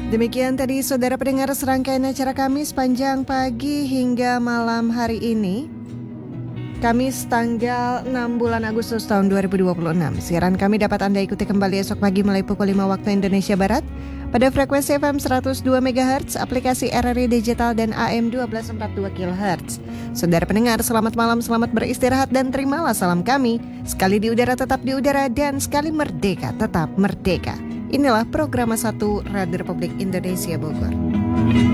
Demikian tadi saudara pendengar serangkaian acara kami sepanjang pagi hingga malam hari ini. Kamis tanggal 6 bulan Agustus tahun 2026. Siaran kami dapat Anda ikuti kembali esok pagi mulai pukul 5 waktu Indonesia Barat pada frekuensi FM 102 MHz, aplikasi RRI Digital dan AM 1242 kHz. Saudara pendengar, selamat malam, selamat beristirahat dan terimalah salam kami. Sekali di udara tetap di udara dan sekali merdeka tetap merdeka. Inilah program 1 Radio Republik Indonesia Bogor.